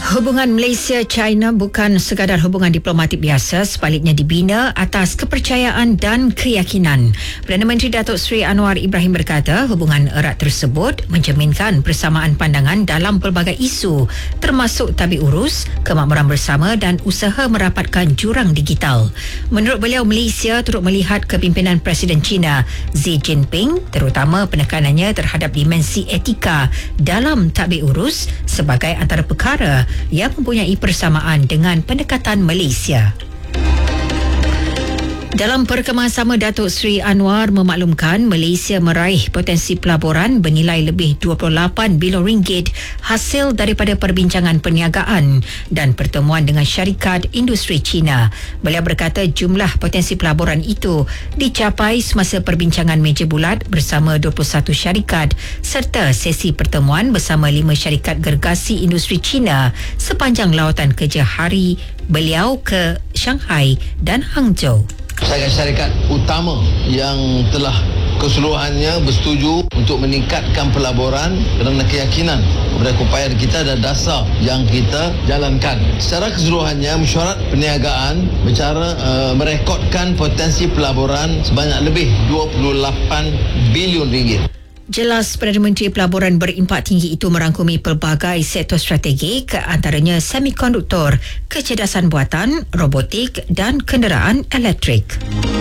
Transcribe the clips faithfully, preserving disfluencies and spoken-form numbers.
Hubungan Malaysia-China bukan sekadar hubungan diplomatik biasa, sebaliknya dibina atas kepercayaan dan keyakinan. Perdana Menteri Datuk Seri Anwar Ibrahim berkata, hubungan erat tersebut mencerminkan persamaan pandangan dalam pelbagai isu, termasuk tabik urus, kemakmuran bersama dan usaha merapatkan jurang digital. Menurut beliau, Malaysia turut melihat kepimpinan Presiden China Xi Jinping, terutama penekanannya terhadap dimensi etika dalam tabik urus sebagai antara perkara yang mempunyai persamaan dengan pendekatan Malaysia. Dalam perkemahan sama, Datuk Seri Anwar memaklumkan Malaysia meraih potensi pelaburan bernilai lebih dua puluh lapan bilion ringgit hasil daripada perbincangan perniagaan dan pertemuan dengan syarikat industri China. Beliau berkata jumlah potensi pelaburan itu dicapai semasa perbincangan meja bulat bersama dua puluh satu syarikat serta sesi pertemuan bersama lima syarikat gergasi industri China sepanjang lawatan kerja hari beliau ke Shanghai dan Hangzhou. Syarikat-syarikat utama yang telah keseluruhannya bersetuju untuk meningkatkan pelaburan kerana keyakinan kepada upaya kita dan dasar yang kita jalankan. Secara keseluruhannya, mesyuarat perniagaan bercara uh, merekodkan potensi pelaburan sebanyak lebih dua puluh lapan bilion ringgit. Jelas Perdana Menteri Pelaburan berimpak tinggi itu merangkumi pelbagai sektor strategik, antaranya semikonduktor, kecerdasan buatan, robotik dan kenderaan elektrik.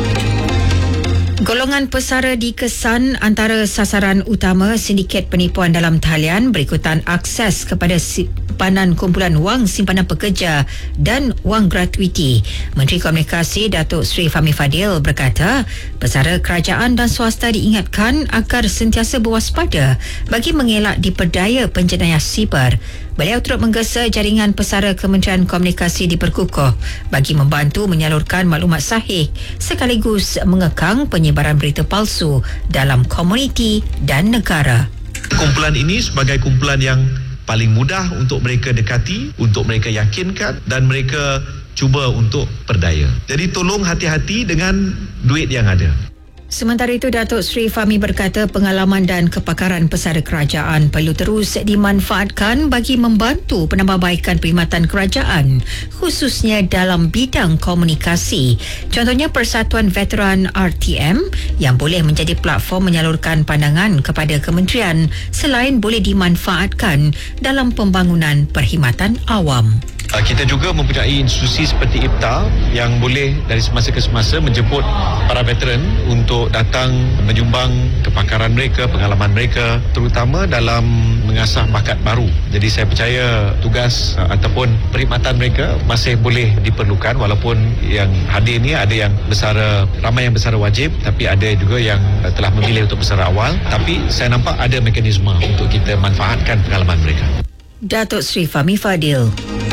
Golongan pesara dikesan antara sasaran utama sindiket penipuan dalam talian berikutan akses kepada simpanan kumpulan wang simpanan pekerja dan wang gratuiti. Menteri Komunikasi Datuk Seri Fahmi Fadil berkata, pesara kerajaan dan swasta diingatkan agar sentiasa berwaspada bagi mengelak diperdaya penjenayah siber. Beliau turut menggesa jaringan pesara Kementerian Komunikasi diperkukuh bagi membantu menyalurkan maklumat sahih sekaligus mengekang penyebaran berita palsu dalam komuniti dan negara. Kumpulan ini sebagai kumpulan yang paling mudah untuk mereka dekati, untuk mereka yakinkan dan mereka cuba untuk perdaya. Jadi tolong hati-hati dengan duit yang ada. Sementara itu, Datuk Seri Fahmi berkata pengalaman dan kepakaran pesara kerajaan perlu terus dimanfaatkan bagi membantu penambahbaikan perkhidmatan kerajaan, khususnya dalam bidang komunikasi. Contohnya Persatuan Veteran R T M yang boleh menjadi platform menyalurkan pandangan kepada kementerian selain boleh dimanfaatkan dalam pembangunan perkhidmatan awam. Kita juga mempunyai institusi seperti I P T A yang boleh dari semasa ke semasa menjemput para veteran untuk datang menyumbang kepakaran mereka, pengalaman mereka, terutama dalam mengasah bakat baru. Jadi saya percaya tugas ataupun perkhidmatan mereka masih boleh diperlukan, walaupun yang hadir ni ada yang bersara, ramai yang bersara wajib, tapi ada juga yang telah memilih untuk bersara awal. Tapi saya nampak ada mekanisme untuk kita manfaatkan pengalaman mereka. Datuk Seri Fahmi Fadil.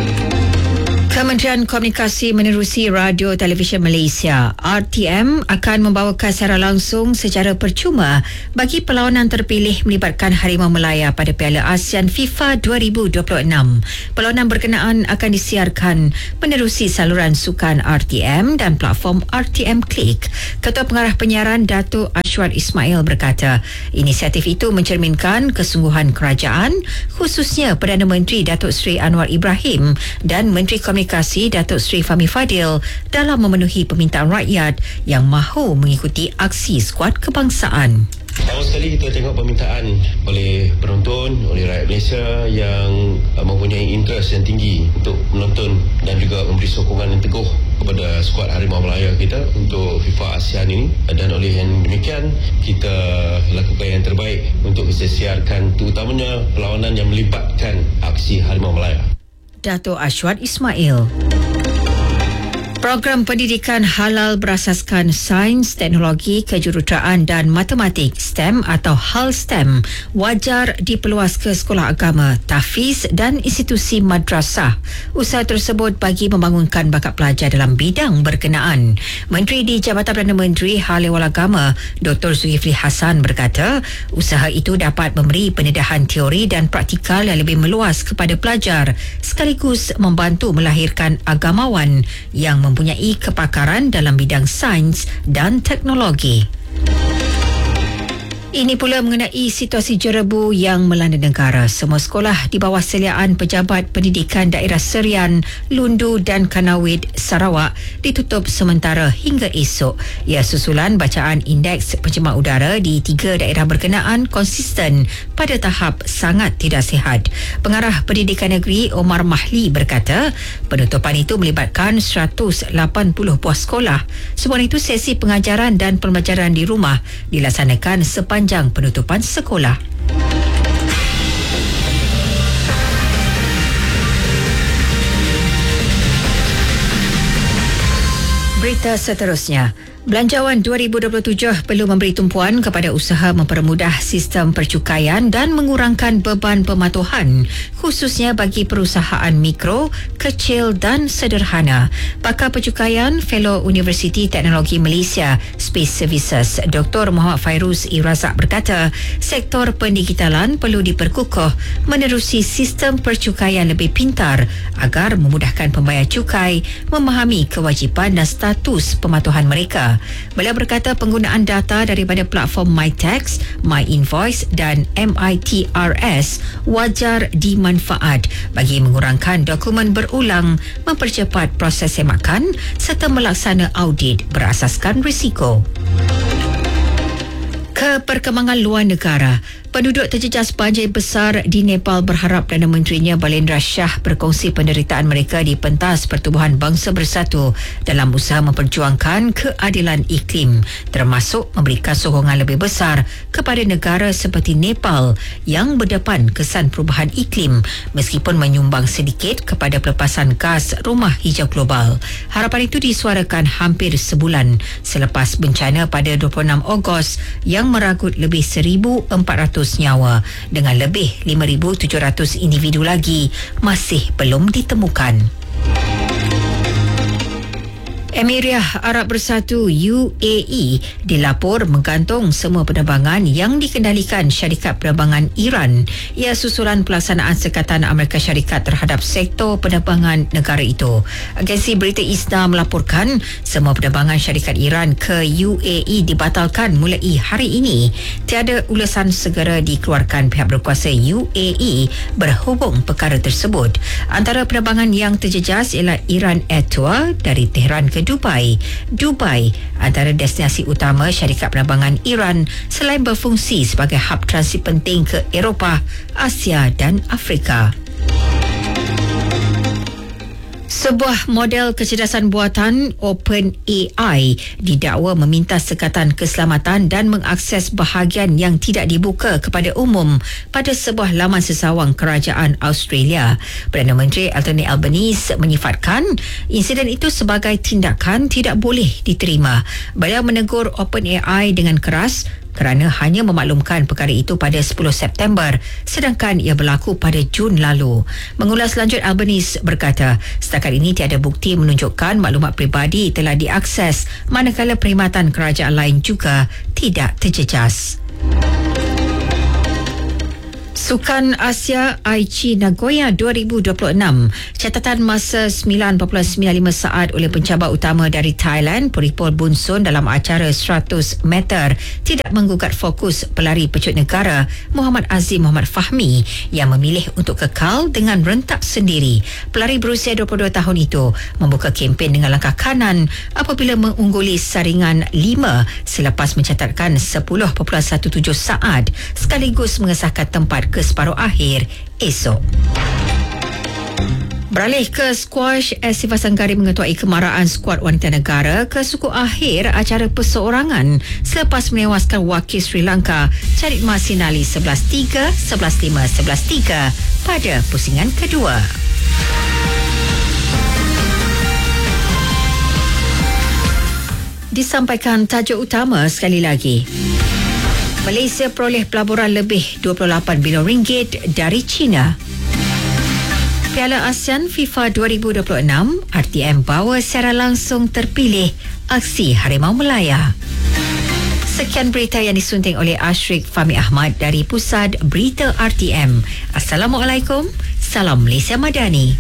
Kementerian Komunikasi menerusi Radio Televisyen Malaysia R T M akan membawakan secara langsung secara percuma bagi perlawanan terpilih melibatkan Harimau Melaya pada Piala ASEAN FIFA dua ribu dua puluh enam. Perlawanan berkenaan akan disiarkan menerusi saluran sukan R T M dan platform R T M Click. Ketua Pengarah Penyiaran Datuk Ashwat Ismail berkata, inisiatif itu mencerminkan kesungguhan kerajaan, khususnya Perdana Menteri Datuk Seri Anwar Ibrahim dan Menteri Komunikasi Komunikasi Datuk Seri Fahmi Fadil dalam memenuhi permintaan rakyat yang mahu mengikuti aksi skuad kebangsaan. Awal sekali kita tengok permintaan oleh penonton, oleh rakyat Malaysia yang mempunyai interest yang tinggi untuk menonton dan juga memberi sokongan yang teguh kepada skuad Harimau Melaya kita untuk FIFA ASEAN ini, dan oleh yang demikian kita lakukan yang terbaik untuk kita siarkan terutamanya perlawanan yang melibatkan aksi Harimau Melaya. Datuk Ashwat Ismail. Program pendidikan halal berasaskan sains, teknologi, kejuruteraan dan matematik STEM atau HAL STEM wajar diperluas ke sekolah agama, tahfiz dan institusi madrasah. Usaha tersebut bagi membangunkan bakat pelajar dalam bidang berkenaan. Menteri di Jabatan Perdana Menteri Hal Ehwal Agama Doktor Zulkifli Hassan berkata, usaha itu dapat memberi pendedahan teori dan praktikal yang lebih meluas kepada pelajar sekaligus membantu melahirkan agamawan yang mempunyai kepakaran dalam bidang sains dan teknologi. Ini pula mengenai situasi jerebu yang melanda negara. Semua sekolah di bawah seliaan Pejabat Pendidikan Daerah Serian, Lundu dan Kanawit, Sarawak ditutup sementara hingga esok. Ia susulan bacaan indeks pencemar udara di tiga daerah berkenaan konsisten pada tahap sangat tidak sihat. Pengarah Pendidikan Negeri Omar Mahli berkata, penutupan itu melibatkan seratus lapan puluh buah sekolah. Sebelum itu, sesi pengajaran dan pembelajaran di rumah dilaksanakan sepanjang Panjang penutupan sekolah. Berita seterusnya. Belanjawan dua ribu dua puluh tujuh perlu memberi tumpuan kepada usaha mempermudah sistem percukaian dan mengurangkan beban pematuhan, khususnya bagi perusahaan mikro, kecil dan sederhana. Pakar Percukaian, Fellow Universiti Teknologi Malaysia Space Services, Doktor Muhammad Fairuz Irazak berkata, sektor pendigitalan perlu diperkukuh menerusi sistem percukaian lebih pintar agar memudahkan pembayar cukai memahami kewajipan dan status pematuhan mereka. Beliau berkata penggunaan data daripada platform MyTax, MyInvoice dan M I T R S wajar dimanfaat bagi mengurangkan dokumen berulang, mempercepat proses semakan serta melaksana audit berasaskan risiko. Ke perkembangan luar negara. Penduduk terjejas banjir besar di Nepal berharap Perdana Menterinya Balendra Shah berkongsi penderitaan mereka di pentas Pertubuhan Bangsa Bersatu dalam usaha memperjuangkan keadilan iklim, termasuk memberikan sokongan lebih besar kepada negara seperti Nepal yang berdepan kesan perubahan iklim meskipun menyumbang sedikit kepada pelepasan gas rumah hijau global. Harapan itu disuarakan hampir sebulan selepas bencana pada dua puluh enam Ogos yang meragut lebih seribu empat ratus nyawa dengan lebih lima ribu tujuh ratus individu lagi masih belum ditemukan. Emirat Arab Bersatu U A E dilapor menggantung semua penerbangan yang dikendalikan syarikat penerbangan Iran. Ia susulan pelaksanaan sekatan Amerika Syarikat terhadap sektor penerbangan negara itu. Agensi berita ISNA melaporkan semua penerbangan syarikat Iran ke U A E dibatalkan mulai hari ini. Tiada ulasan segera dikeluarkan pihak berkuasa U A E berhubung perkara tersebut. Antara penerbangan yang terjejas ialah Iran Air Tour dari Tehran ke Dubai. Dubai antara destinasi utama syarikat penerbangan Iran selain berfungsi sebagai hub transit penting ke Eropah, Asia dan Afrika. Sebuah model kecerdasan buatan OpenAI didakwa meminta sekatan keselamatan dan mengakses bahagian yang tidak dibuka kepada umum pada sebuah laman sesawang kerajaan Australia. Perdana Menteri Anthony Albanese menyifatkan insiden itu sebagai tindakan tidak boleh diterima. Beliau menegur OpenAI dengan keras kerana hanya memaklumkan perkara itu pada sepuluh September sedangkan ia berlaku pada Jun lalu. Mengulas lanjut, Albanese berkata setakat ini tiada bukti menunjukkan maklumat peribadi telah diakses manakala perkhidmatan kerajaan lain juga tidak terjejas. Sukan Asia Aichi Nagoya dua ribu dua puluh enam. Catatan masa sembilan perpuluhan sembilan lima saat oleh pencabar utama dari Thailand, Puripol Bunsun dalam acara seratus meter tidak menggugat fokus pelari pecut negara Muhammad Azim Muhammad Fahmi yang memilih untuk kekal dengan rentak sendiri. Pelari berusia dua puluh dua tahun itu membuka kempen dengan langkah kanan apabila mengungguli saringan lima selepas mencatatkan sepuluh perpuluhan tujuh belas saat sekaligus mengesahkan tempat ke separuh akhir esok. Beralih ke squash, Siva Sanggari mengetuai kemarahan skuad wanita negara ke suku akhir acara perseorangan selepas menewaskan wakil Sri Lanka Charitma Sinali sebelas tiga, sebelas lima, sebelas tiga pada pusingan kedua. Disampaikan tajuk utama sekali lagi. Malaysia peroleh pelaburan lebih dua puluh lapan bilion ringgit dari China. Piala ASEAN FIFA dua ribu dua puluh enam, R T M bawa secara langsung terpilih aksi Harimau Melaya. Sekian berita yang disunting oleh Ashrik Fahmi Ahmad dari Pusat Berita R T M. Assalamualaikum, salam Malaysia Madani.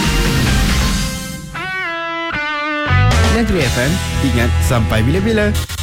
Negeri F M, ingat sampai bila-bila.